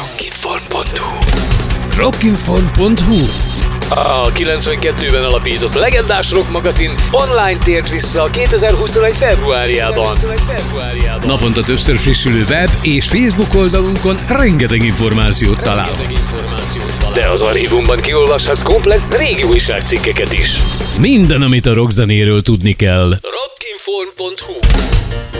Rockinform.hu. Rockinform.hu. A 92-ben alapított legendás rock magazin online tért vissza 2021. februárjában. Naponta többször frissülő web és Facebook oldalunkon rengeteg információt találhatsz. De az archívumban kiolvashatsz komplett régi újságcikkeket is. Minden, amit a rockzenéről tudni kell.